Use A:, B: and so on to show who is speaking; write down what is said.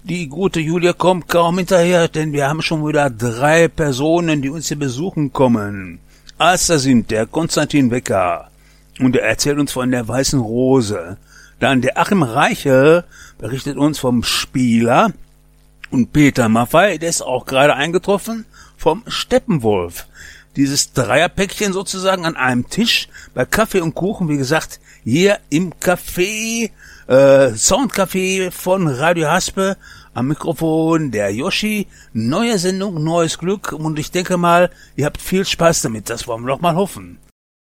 A: Die gute Julia kommt kaum hinterher, denn wir haben schon wieder 3 Personen, die uns hier besuchen kommen. Erster sind der Konstantin Wecker, und er erzählt uns von der Weißen Rose. Dann der Achim Reiche berichtet uns vom Spieler. Und Peter Maffei, der ist auch gerade eingetroffen, vom Steppenwolf. Dieses Dreierpäckchen sozusagen an einem Tisch bei Kaffee und Kuchen, wie gesagt, hier im Café, Soundcafé von Radio Haspe. Am Mikrofon der Yoshi. Neue Sendung, neues Glück. Und ich denke mal, ihr habt viel Spaß damit. Das wollen wir doch mal hoffen.